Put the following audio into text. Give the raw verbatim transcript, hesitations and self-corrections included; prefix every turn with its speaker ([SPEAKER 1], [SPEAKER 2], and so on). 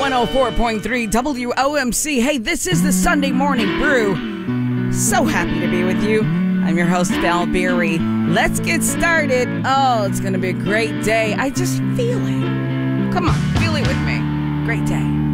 [SPEAKER 1] one oh four point three W O M C. Hey, this is the Sunday Morning Brew. So happy to be with you. I'm your host, Val Beery. Let's get started. Oh, it's going to be a great day. I just feel it. Come on, feel it with me. Great day.